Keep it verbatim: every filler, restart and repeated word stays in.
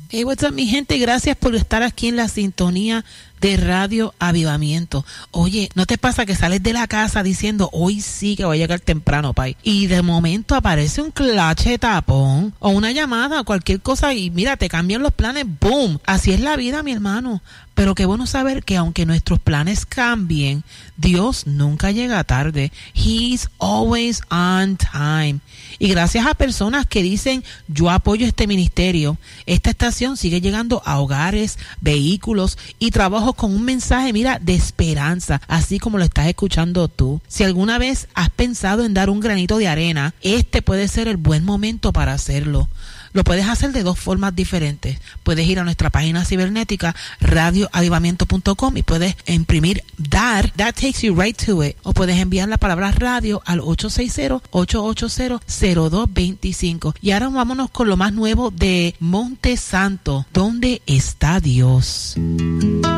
Hey, what's up, mi gente? Gracias por estar aquí en la sintonía de Radio Avivamiento. Oye, ¿no te pasa que sales de la casa diciendo, hoy sí que voy a llegar temprano, pay? Y de momento aparece un clache tapón o una llamada o cualquier cosa y mira, te cambian los planes, ¡boom! Así es la vida, mi hermano. Pero qué bueno saber que aunque nuestros planes cambien, Dios nunca llega tarde. He's always on time. Y gracias a personas que dicen, yo apoyo este ministerio, esta estación sigue llegando a hogares, vehículos y trabajos con un mensaje, mira, de esperanza, así como lo estás escuchando tú. Si alguna vez has pensado en dar un granito de arena, este puede ser el buen momento para hacerlo. Lo puedes hacer de dos formas diferentes. Puedes ir a nuestra página cibernética radio avivamiento punto com y puedes imprimir dar, that takes you right to it. O puedes enviar la palabra radio al ocho seis cero, ocho ocho cero, cero dos dos cinco. Y ahora vámonos con lo más nuevo de Monte Santo. ¿Dónde está Dios?